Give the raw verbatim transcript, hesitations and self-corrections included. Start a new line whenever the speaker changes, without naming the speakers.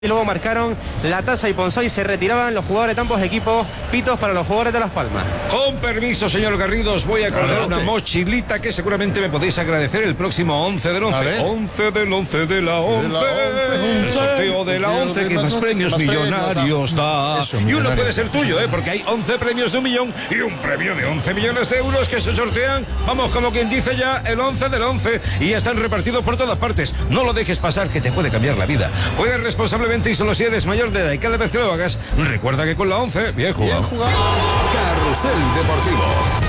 Y luego marcaron la taza y Ponzó y se retiraban los jugadores de ambos equipos. Pitos para los jugadores de Las Palmas.
Con permiso, señor Garrido, os voy a colgar una mochilita que seguramente me podéis agradecer el próximo once del once. once del once de la once. El sorteo de la once que más premios millonarios da. Y uno puede ser tuyo, ¿eh? Porque hay once premios de un millón y un premio de once millones de euros que se sortean, vamos, como quien dice ya, el once del once. Y ya están repartidos por todas partes. No lo dejes pasar, que te puede cambiar la vida. Juega responsablemente y solo si eres mayor de edad, y cada vez que lo hagas, recuerda que con la once, bien jugado.
Bien jugado.
Carrusel Deportivo.